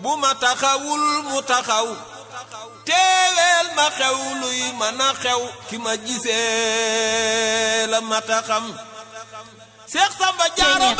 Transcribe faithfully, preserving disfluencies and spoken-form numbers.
bu ma taxawul mu taxaw teeweel ma xew luy mën a xew ki ma gisee la mata xam Seex Samba Jaara